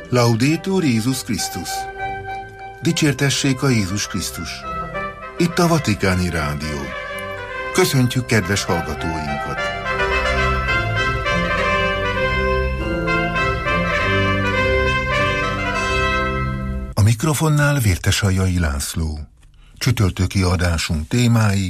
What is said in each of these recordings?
Laudetur Jézus Krisztus! Dicsértessék a Jézus Krisztus! Itt a Vatikáni Rádió. Köszöntjük kedves hallgatóinkat! A mikrofonnál Vértesajai László. Csütörtöki adásunk témái: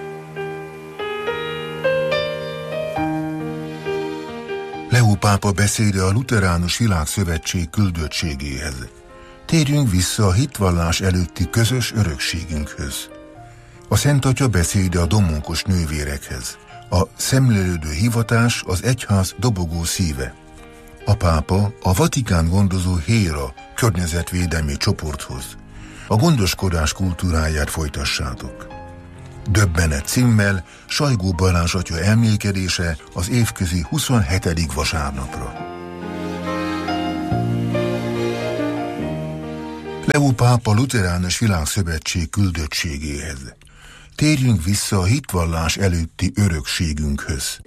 Leó pápa beszéde a Lutheránus Világszövetség küldöttségéhez. Térjünk vissza a hitvallás előtti közös örökségünkhöz. A Szent Atya beszéde a domonkos nővérekhez. A szemlélődő hivatás az egyház dobogó szíve. A pápa a Vatikán gondozó HÉRA környezetvédelmi csoporthoz. A gondoskodás kultúráját folytassátok. Döbbenet címmel Sajgó Balázs atya elmélkedése az évközi 27. vasárnapra. Leó pápa Lutheránus Világszövetség küldöttségéhez. Térjünk vissza a hitvallás előtti örökségünkhöz.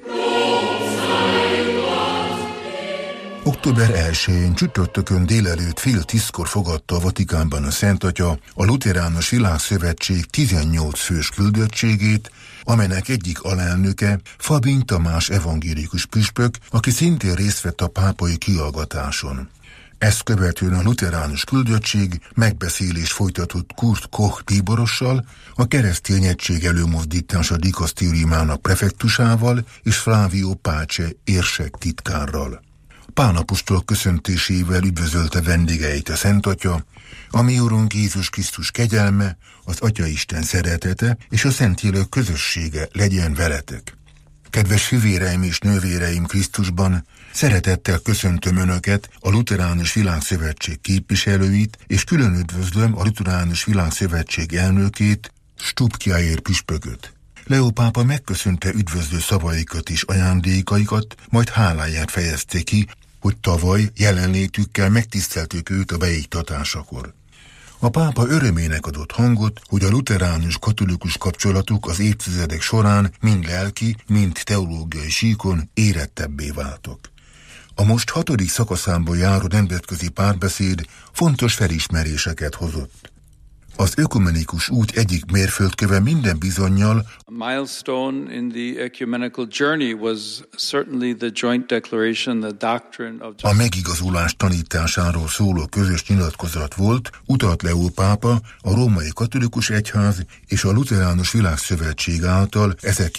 Október 1-én csütörtökön délelőtt 9:30 fogadta a Vatikánban a Szent Atya a Lutheránus Világszövetség 18 fős küldöttségét, amelynek egyik alelnöke Fabin Tamás evangélikus püspök, aki szintén részt vett a pápai kihallgatáson. Ezt követően a lutheránus küldöttség megbeszélést folytatott Kurt Koch bíborossal, a keresztény egység előmozdítása dikasztériumának prefektusával és Flavio Pace érsek titkárral. Pál apostol köszöntésével üdvözölte vendégeit a Szent Atya, a mi Urunk Jézus Krisztus kegyelme, az Atyaisten szeretete és a Szentlélek közössége legyen veletek. Kedves fivéreim és nővéreim Krisztusban, szeretettel köszöntöm Önöket, a Lutheránus Világszövetség képviselőit, és külön üdvözlöm a Lutheránus Világszövetség elnökét, Stubkjaér püspököt. Leó pápa megköszönte üdvözlő szavaikat és ajándékaikat, majd háláját fejezte ki, hogy tavaly jelenlétükkel megtiszteltük őt a beiktatásakor. A pápa örömének adott hangot, hogy a lutheránus katolikus kapcsolatok az évtizedek során mind lelki, mind teológiai síkon érettebbé váltak. A most 6. szakaszában járó nemzetközi párbeszéd fontos felismeréseket hozott. Az ökumenikus út egyik mérföldköve minden bizonnyal a milestone in the ecumenical journey was certainly the joint declaration, the doctrine of a megigazulás tanításáról szóló közös nyilatkozat volt, utalt Leó pápa a római katolikus egyház és a Lutheránus Világszövetség által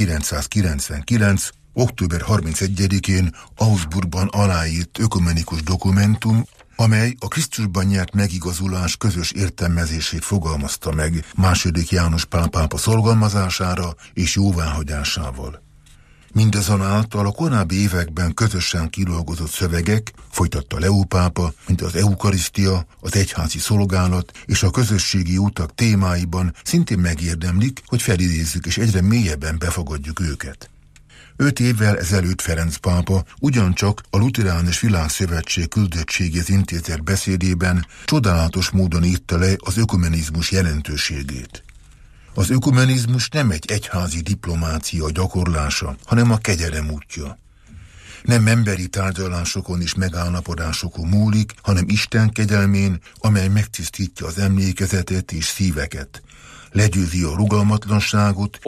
1999. október 31-én Augsburgban aláírt ökumenikus dokumentum, amely a Krisztusban nyert megigazulás közös értelmezését fogalmazta meg II. János Pál pápa szorgalmazására és jóváhagyásával. Mindazonáltal a korábbi években közösen kidolgozott szövegek, folytatta Leó pápa, mint az eukarisztia, az egyházi szolgálat és a közösségi utak témáiban szintén megérdemlik, hogy felidézzük és egyre mélyebben befogadjuk őket. 5 évvel ezelőtt Ferenc pápa ugyancsak a Lutheránus Világszövetség küldöttségét intézett beszédében csodálatos módon írta le az ökumenizmus jelentőségét. Az ökumenizmus nem egy egyházi diplomácia gyakorlása, hanem a kegyelem útja. Nem emberi tárgyalásokon és megállapodásokon múlik, hanem Isten kegyelmén, amely megtisztítja az emlékezetet és szíveket. Legyőzi a rugalmatlanságot,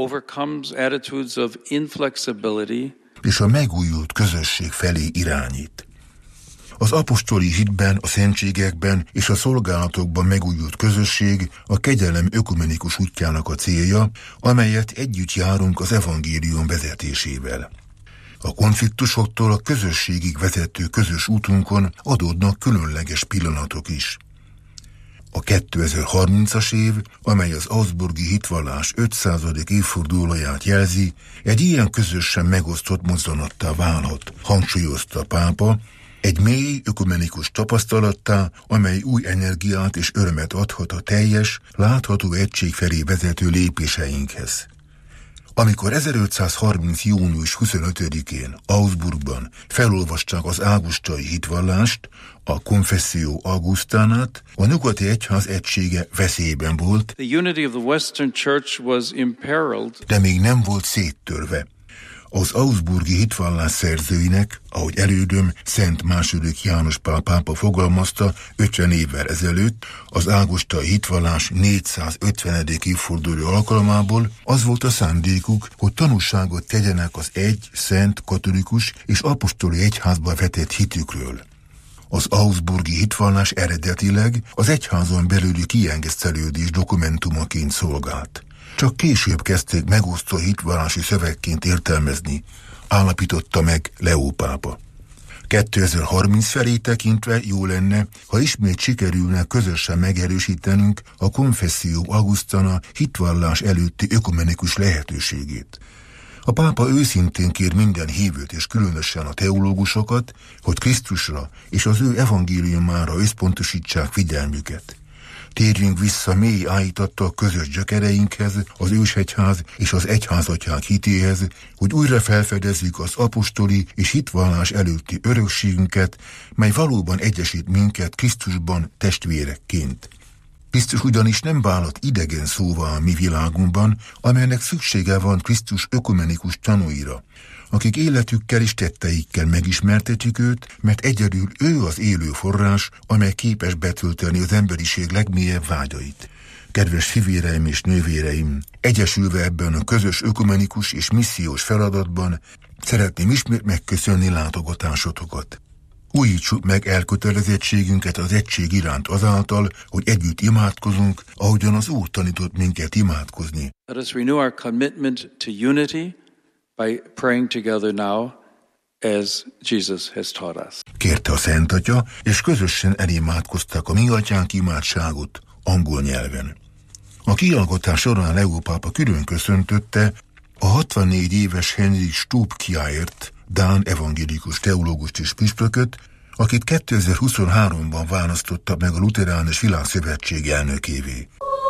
és a megújult közösség felé irányít. Az apostoli hitben, a szentségekben és a szolgálatokban megújult közösség a kegyelem ökumenikus útjának a célja, amelyet együtt járunk az evangélium vezetésével. A konfliktusoktól a közösségig vezető közös útunkon adódnak különleges pillanatok is. A 2030-as év, amely az augsburgi hitvallás 500. évfordulóját jelzi, egy ilyen közösen megosztott mozzanattá válhat, hangsúlyozta a pápa, egy mély ökumenikus tapasztalattá, amely új energiát és örömet adhat a teljes, látható egység felé vezető lépéseinkhez. Amikor 1530. június 25-én Augsburgban felolvasták az águstai hitvallást, a Confessio Augustánát, a nyugati egyház egysége veszélyben volt, The unity of the Western Church was imperiled. De még nem volt széttörve. Az augsburgi hitvallás szerzőinek, ahogy elődöm Szent II. János Pál pápa fogalmazta 50 évvel ezelőtt, az ágostai hitvallás 450. évforduló alkalmából az volt a szándékuk, hogy tanúságot tegyenek az egy, szent, katolikus és apostoli egyházba vetett hitükről. Az augsburgi hitvallás eredetileg az egyházon belüli kiengesztelődés dokumentumaként szolgált. Csak később kezdték megosztó hitvallási szövegként értelmezni, állapította meg Leó pápa. 2030 felé tekintve jó lenne, ha ismét sikerülne közösen megerősítenünk a Confessio Augustana hitvallás előtti ökumenikus lehetőségét. A pápa őszintén kér minden hívőt és különösen a teológusokat, hogy Krisztusra és az ő evangéliumára összpontosítsák figyelmüket. Térjünk vissza mély áhítattal közös gyökereinkhez, az ősegyház és az egyházatják hitéhez, hogy újra felfedezzük az apostoli és hitvallás előtti örökségünket, mely valóban egyesít minket Krisztusban testvérekként. Krisztus ugyanis nem vállalt idegen szóval a mi világunkban, amelynek szüksége van Krisztus ökumenikus tanúira, akik életükkel és tetteikkel megismertetjük őt, mert egyedül ő az élő forrás, amely képes betölteni az emberiség legmélyebb vágyait. Kedves fivéreim és nővéreim, egyesülve ebben a közös ökumenikus és missziós feladatban szeretném ismét megköszönni látogatásotokat. Újítsuk meg elkötelezettségünket az egység iránt azáltal, hogy együtt imádkozunk, ahogyan az Úr tanított minket imádkozni. Let us renew our commitment to unity by praying together now as Jesus has taught us. Kérte a Szent Atya, és közösen elimádkoztak a mi atyánk imádságot angol nyelven. A kiallgatás során Leó pápa külön köszöntötte a 64 éves Henrik Stubkjaert, dán evangélikus teológust és püspököt, akit 2023-ban választotta meg a Luteránus Világszövetség elnökévé.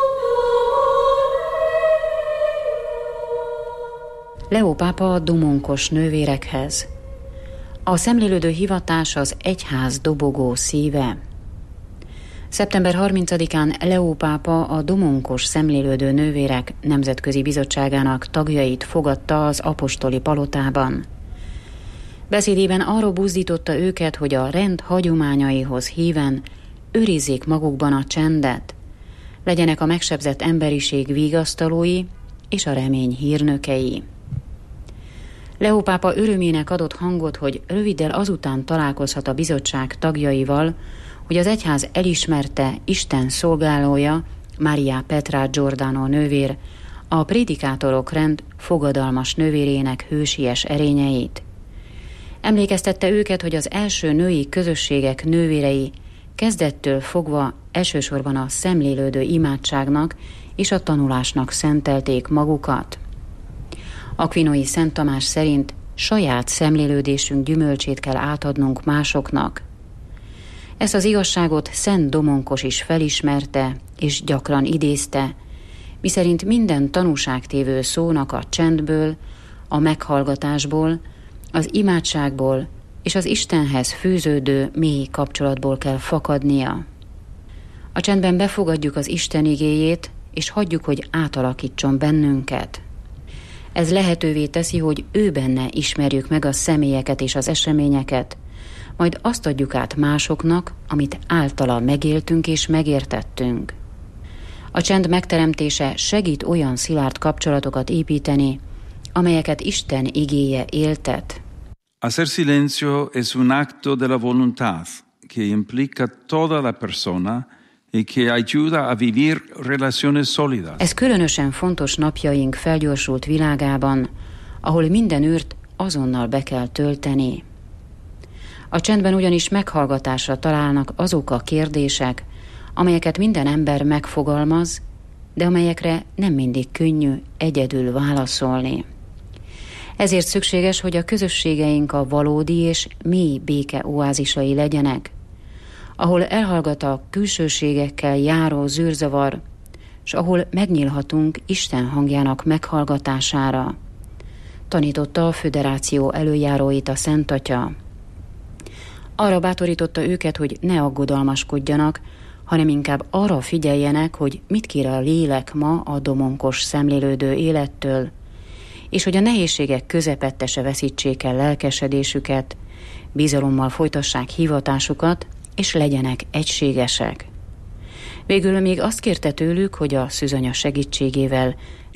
Leó pápa a domonkos nővérekhez. A szemlélődő hivatás az egyház dobogó szíve. Szeptember 30-án Leó pápa a domonkos szemlélődő nővérek nemzetközi bizottságának tagjait fogadta az apostoli palotában. Beszédében arra buzdította őket, hogy a rend hagyományaihoz híven őrizzék magukban a csendet, legyenek a megsebzett emberiség vigasztalói és a remény hírnökei. Leó pápa örömének adott hangot, hogy röviddel azután találkozhat a bizottság tagjaival, hogy az egyház elismerte Isten szolgálója, Maria Petra Giordano nővér, a prédikátorok rend fogadalmas nővérének hősies erényeit. Emlékeztette őket, hogy az első női közösségek nővérei kezdettől fogva elsősorban a szemlélődő imádságnak és a tanulásnak szentelték magukat. Akvinói Szent Tamás szerint saját szemlélődésünk gyümölcsét kell átadnunk másoknak. Ezt az igazságot Szent Domonkos is felismerte és gyakran idézte, miszerint minden tanúságtévő szónak a csendből, a meghallgatásból, az imádságból és az Istenhez fűződő mély kapcsolatból kell fakadnia. A csendben befogadjuk az Isten igéjét, és hagyjuk, hogy átalakítson bennünket. Ez lehetővé teszi, hogy ő benne ismerjük meg a személyeket és az eseményeket, majd azt adjuk át másoknak, amit általa megéltünk és megértettünk. A csend megteremtése segít olyan szilárd kapcsolatokat építeni, amelyeket Isten igéje éltet. Hacer silencio es un acto de la voluntad que implica toda la persona y que ayuda a vivir relaciones sólidas. Ez különösen fontos napjaink felgyorsult világában, ahol minden űrt azonnal be kell tölteni. A csendben ugyanis meghallgatásra találnak azok a kérdések, amelyeket minden ember megfogalmaz, de amelyekre nem mindig könnyű egyedül válaszolni. Ezért szükséges, hogy a közösségeink a valódi és mély béke oázisai legyenek, ahol elhallgat a külsőségekkel járó zűrzavar, s ahol megnyílhatunk Isten hangjának meghallgatására, tanította a föderáció előjáróit a Szent Atya. Arra bátorította őket, hogy ne aggodalmaskodjanak, hanem inkább arra figyeljenek, hogy mit kér a lélek ma a domonkos szemlélődő élettől, és hogy a nehézségek közepette se veszítsék el lelkesedésüket, bizalommal folytassák hivatásukat, és legyenek egységesek. Végül még azt kérte tőlük, hogy a szűzanya segítségével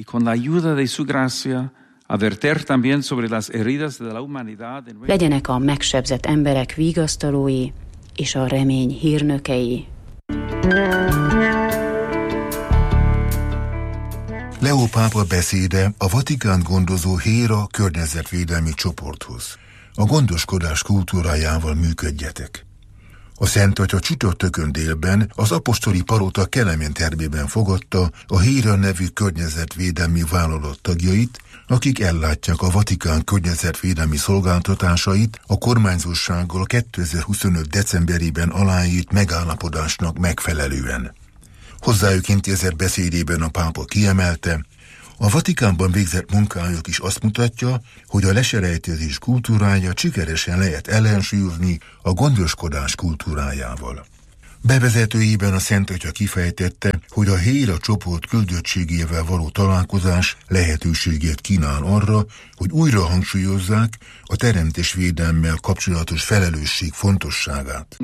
legyenek a megsebzett emberek vigasztalói és a remény hírnökei. Leó pápa beszéde a Vatikánt gondozó HÉRA környezetvédelmi csoporthoz. A gondoskodás kultúrájával működjetek. A Szent Atya csütörtökön délben az apostoli palota Kelemen termében fogadta a HÉRA nevű környezetvédelmi vállalat tagjait, akik ellátják a Vatikán környezetvédelmi szolgáltatásait a kormányzósággal 2025. decemberében aláírt megállapodásnak megfelelően. Hozzájuk intézett beszédében a pápa kiemelte, a Vatikánban végzett munkájuk is azt mutatja, hogy a leselejtezés kultúrája sikeresen lehet ellensúlyozni a gondoskodás kultúrájával. Bevezetőjében a Szent Atya kifejtette, hogy a HÉRA csoport küldöttségével való találkozás lehetőséget kínál arra, hogy újra hangsúlyozzák a teremtésvédelemmel kapcsolatos felelősség fontosságát.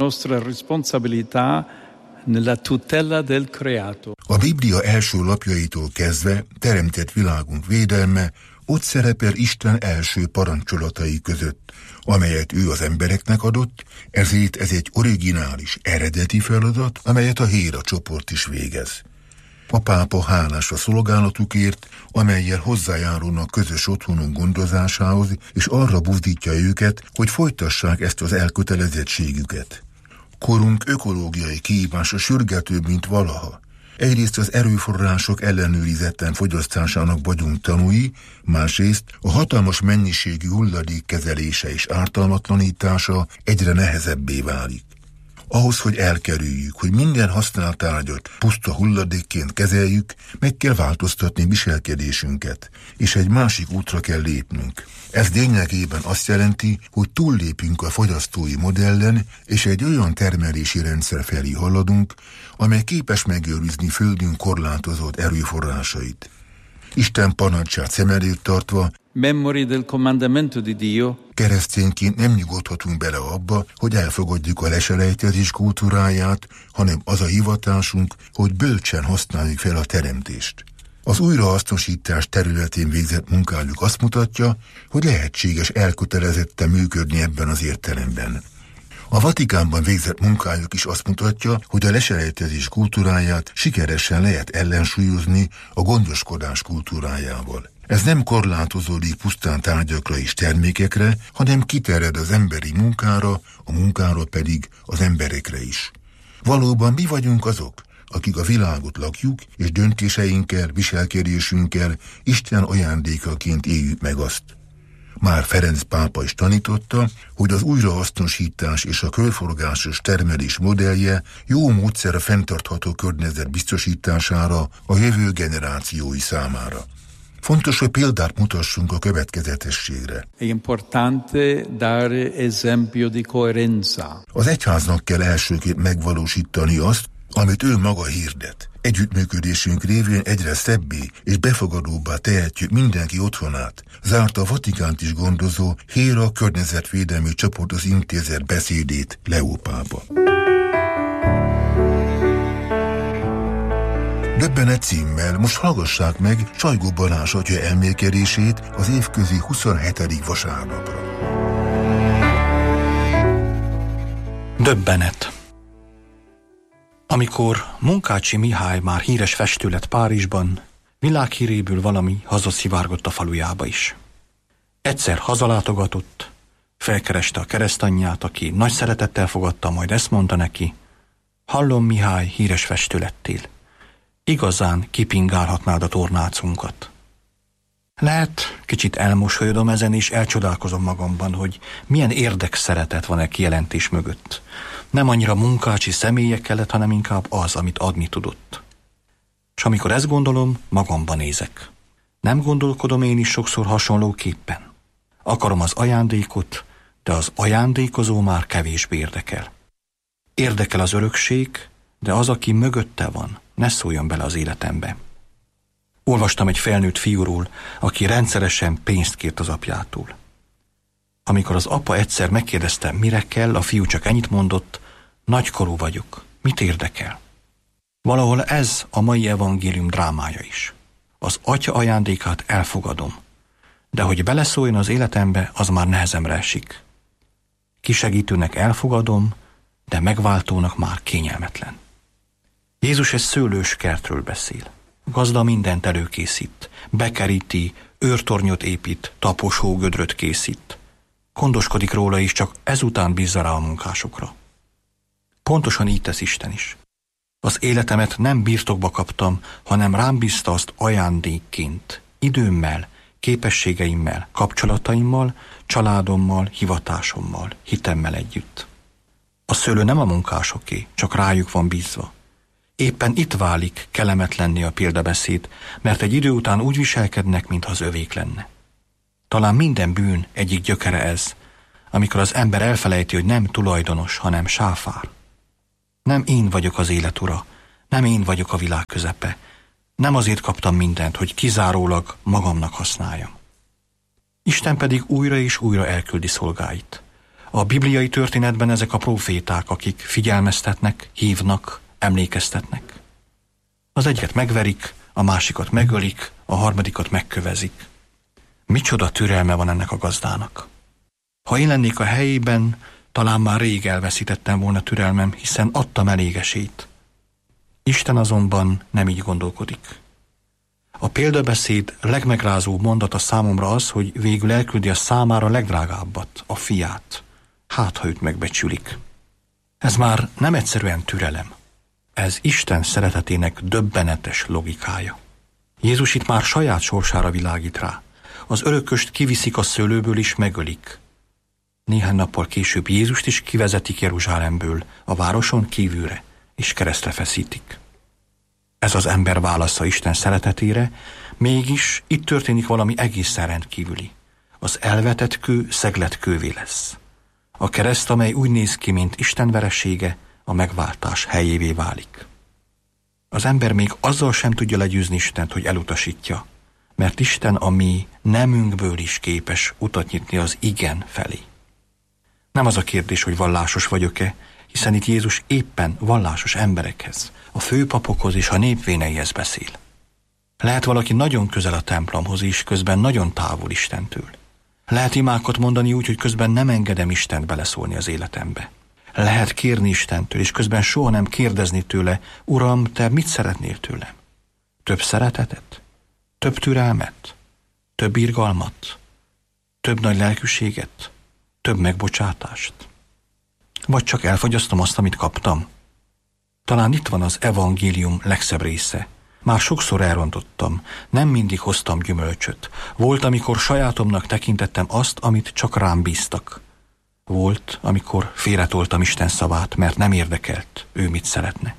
A Biblia első lapjaitól kezdve teremtett világunk védelme ott szerepel Isten első parancsolatai között, amelyet ő az embereknek adott, ezért ez egy originális, eredeti feladat, amelyet a HÉRA csoport is végez. A pápa hálás a szolgálatukért, amellyel hozzájárulnak közös otthonunk gondozásához, és arra buzdítja őket, hogy folytassák ezt az elkötelezettségüket. Korunk ökológiai kihívása sürgetőbb, mint valaha. Egyrészt az erőforrások ellenőrizetten fogyasztásának vagyunk tanúi, másrészt a hatalmas mennyiségű hulladék kezelése és ártalmatlanítása egyre nehezebbé válik. Ahhoz, hogy elkerüljük, hogy minden használt tárgyat puszta hulladékként kezeljük, meg kell változtatni viselkedésünket, és egy másik útra kell lépnünk. Ez lényegében azt jelenti, hogy túllépünk a fogyasztói modellen, és egy olyan termelési rendszer felé haladunk, amely képes megőrizni földünk korlátozott erőforrásait. Isten parancsát szem előtt tartva, Memori del comandamento di Dio. Keresztényként nem nyugodhatunk bele abba, hogy elfogadjuk a leselejtezés kultúráját, hanem az a hivatásunk, hogy bölcsen használjuk fel a teremtést. Az újrahasznosítás területén végzett munkájuk azt mutatja, hogy lehetséges elkötelezetten működni ebben az értelemben. A Vatikánban végzett munkájuk is azt mutatja, hogy a leselejtezés kultúráját sikeresen lehet ellensúlyozni a gondoskodás kultúrájával. Ez nem korlátozódik pusztán tárgyakra és termékekre, hanem kiterjed az emberi munkára, a munkára pedig az emberekre is. Valóban mi vagyunk azok, akik a világot lakjuk, és döntéseinkkel, viselkedésünkkel Isten ajándékaként éljük meg azt. Már Ferenc pápa is tanította, hogy az újrahasznosítás és a körforgásos termelés modellje jó módszer a fenntartható környezet biztosítására a jövő generációi számára. Fontos, hogy példát mutassunk a következetességre. Az egyháznak kell elsőként megvalósítani azt, amit ő maga hirdet. Együttműködésünk révén egyre szebbé és befogadóbbá tehetjük mindenki otthonát, zárta a Vatikánt is gondozó HÉRA környezetvédelmi csoporthoz intézett beszédét Leó pápa. Döbbenet címmel most hallgassák meg Sajgó Balázs atya elmélkedését az évközi 27. vasárnapra. Döbbenet. Amikor Munkácsi Mihály már híres festő lett Párizsban, világhíréből valami hazaszivárgott a falujába is. Egyszer hazalátogatott, felkereste a keresztanyját, aki nagy szeretettel fogadta, majd ezt mondta neki: hallom, Mihály, híres festő lettél. Igazán kipingálhatnád a tornácunkat. Lehet, kicsit elmosolyodom ezen, és elcsodálkozom magamban, hogy milyen érdekszeretet van-e kijelentés mögött. Nem annyira Munkácsi személye kellett, hanem inkább az, amit adni tudott. És amikor ezt gondolom, magamban nézek. Nem gondolkodom én is sokszor hasonlóképpen. Akarom az ajándékot, de az ajándékozó már kevésbé érdekel. Érdekel az örökség, de az, aki mögötte van, ne szóljon bele az életembe. Olvastam egy felnőtt fiúról, aki rendszeresen pénzt kért az apjától. Amikor az apa egyszer megkérdezte, mire kell, a fiú csak ennyit mondott: nagykorú vagyok, mit érdekel? Valahol ez a mai evangélium drámája is. Az atya ajándékát elfogadom, de hogy beleszóljon az életembe, az már nehezemre esik. Kisegítőnek elfogadom, de megváltónak már kényelmetlen. Jézus egy szőlős kertről beszél. Gazda mindent előkészít, bekeríti, őrtornyot épít, taposógödröt készít. Gondoskodik róla is, csak ezután bízza rá a munkásokra. Pontosan így tesz Isten is. Az életemet nem birtokba kaptam, hanem rám bízta azt ajándékként, időmmel, képességeimmel, kapcsolataimmal, családommal, hivatásommal, hitemmel együtt. A szőlő nem a munkásoké, csak rájuk van bízva. Éppen itt válik kellemetlenné a példabeszéd, mert egy idő után úgy viselkednek, mintha az övék lenne. Talán minden bűn egyik gyökere ez, amikor az ember elfelejti, hogy nem tulajdonos, hanem sáfár. Nem én vagyok az élet ura, nem én vagyok a világ közepe. Nem azért kaptam mindent, hogy kizárólag magamnak használjam. Isten pedig újra és újra elküldi szolgáit. A bibliai történetben ezek a próféták, akik figyelmeztetnek, hívnak, emlékeztetnek. Az egyiket megverik, a másikat megölik, a harmadikat megkövezik. Micsoda türelme van ennek a gazdának. Ha én lennék a helyében, talán már rég elveszítettem volna türelmem, hiszen adtam elég esélyt. Isten azonban nem így gondolkodik. A példabeszéd legmegrázóbb mondata számomra az, hogy végül elküldi a számára legdrágábbat, a fiát. Hát, ha őt megbecsülik. Ez már nem egyszerűen türelem. Ez Isten szeretetének döbbenetes logikája. Jézus itt már saját sorsára világít rá. Az örököst kiviszik a szőlőből és megölik. Néhány nappal később Jézust is kivezetik Jeruzsálemből, a városon kívülre, és keresztre feszítik. Ez az ember válasza Isten szeretetére, mégis itt történik valami egészen rendkívüli. Az elvetett kő szeglet kővé lesz. A kereszt, amely úgy néz ki, mint Isten veresége, a megváltás helyévé válik. Az ember még azzal sem tudja legyőzni Istent, hogy elutasítja, mert Isten a mi nemünkből is képes utat nyitni az igen felé. Nem az a kérdés, hogy vallásos vagyok-e, hiszen itt Jézus éppen vallásos emberekhez, a főpapokhoz és a népvéneihez beszél. Lehet valaki nagyon közel a templomhoz és közben nagyon távol Istentől. Lehet imákat mondani úgy, hogy közben nem engedem Istent beleszólni az életembe. Lehet kérni Istentől, és közben soha nem kérdezni tőle: Uram, te mit szeretnél tőlem? Több szeretetet? Több türelmet? Több irgalmat? Több nagy lelkűséget? Több megbocsátást? Vagy csak elfogyasztom azt, amit kaptam? Talán itt van az evangélium legszebb része. Már sokszor elrontottam, nem mindig hoztam gyümölcsöt. Volt, amikor sajátomnak tekintettem azt, amit csak rám bíztak. Volt, amikor félretoltam Isten szavát, mert nem érdekelt, ő mit szeretne.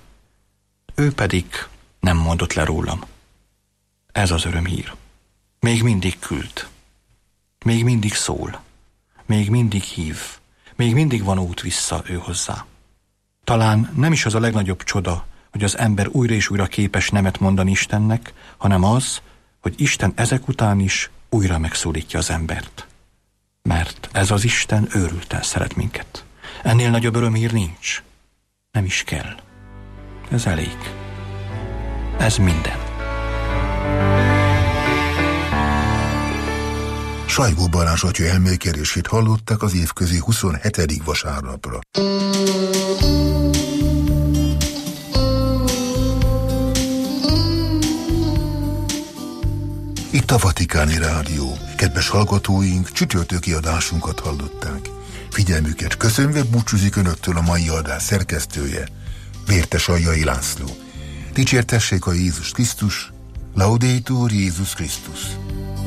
Ő pedig nem mondott le rólam. Ez az örömhír. Még mindig küld. Még mindig szól. Még mindig hív. Még mindig van út vissza ő hozzá. Talán nem is az a legnagyobb csoda, hogy az ember újra és újra képes nemet mondani Istennek, hanem az, hogy Isten ezek után is újra megszólítja az embert. Mert ez az Isten őrülten szeret minket. Ennél nagyobb örömhír nincs. Nem is kell. Ez elég. Ez minden. Sajgó Balázs atya elmélkedését hallották az évközi 27. vasárnapra. Itt a Vatikáni Rádió. Kedves hallgatóink, csütörtöki adásunkat hallották. Figyelmüket köszönve búcsúzik önöktől a mai adás szerkesztője, Vértes Aljai László. Dicsértessék a Jézus Krisztus, Laudetur Jézus Krisztus.